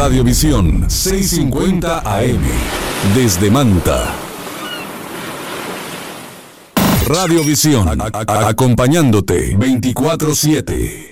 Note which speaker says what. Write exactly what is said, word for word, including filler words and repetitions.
Speaker 1: Radiovisión seiscientos cincuenta A M. Desde Manta. Radiovisión, a- a- acompañándote veinticuatro siete.